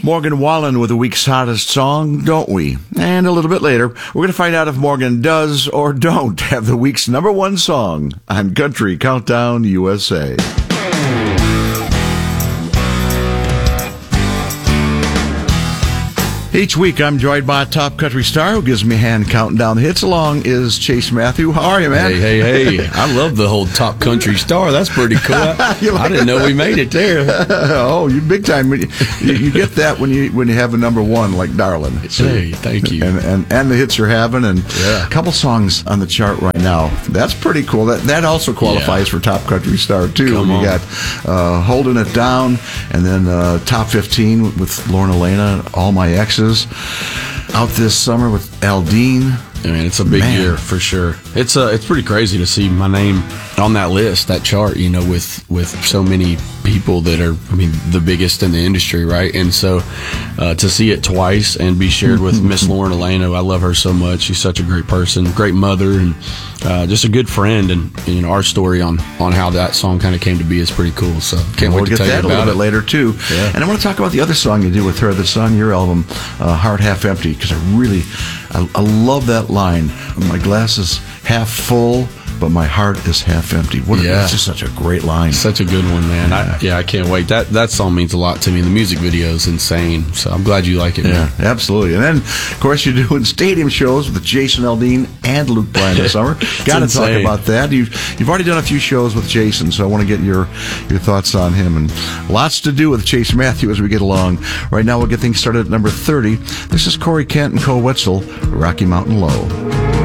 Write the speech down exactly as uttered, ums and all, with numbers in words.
Morgan Wallen with the week's hottest song, Don't We? And a little bit later, we're going to find out if Morgan does or don't have the week's number one song on Country Countdown U S A. Each week, I'm joined by a top country star who gives me a hand counting down the hits. Along is Chase Matthew. How are you, man? Hey, hey, hey. I love the whole top country star. That's pretty cool. I, like I didn't know we made it there. Oh, you big time. You, you get that when you when you have a number one like Darlin'. So, hey, thank you. And, and and the hits you're having, and yeah. a couple songs on the chart right now. That's pretty cool. That that also qualifies yeah. for top country star, too. Come you on. got uh, Holding It Down, and then uh, Top fifteen with Lauren Elena, All My Exes. Out this summer with Aldine. I mean, it's a big Man. year for sure. It's uh, it's pretty crazy to see my name on that list, that chart, you know, with, with so many people that are, I mean, the biggest in the industry, right? And so uh, to see it twice and be shared with Miss Lauren Elena, I love her so much. She's such a great person, great mother, and uh, just a good friend. And, you know, our story on, on how that song kind of came to be is pretty cool. So can't we'll wait to get tell that you a about little it bit later, too. Yeah. And I want to talk about the other song you did with her that's on your album, uh, Heart Half Empty, because I really, I, I love that line. My glass is half full, but my heart is half empty. What a, Yeah. That's just such a great line. Such a good one, man. I, yeah, I can't wait. That that song means a lot to me. The music video is insane. So I'm glad you like it, Yeah, man. absolutely. And then, of course, you're doing stadium shows with Jason Aldean and Luke Bryan this summer. Got to talk insane. about that. You've you've already done a few shows with Jason, so I want to get your your thoughts on him. And lots to do with Chase Matthew as we get along. Right now, we'll get things started at number thirty. This is Corey Kent and Cole Wetzel, Rocky Mountain Low.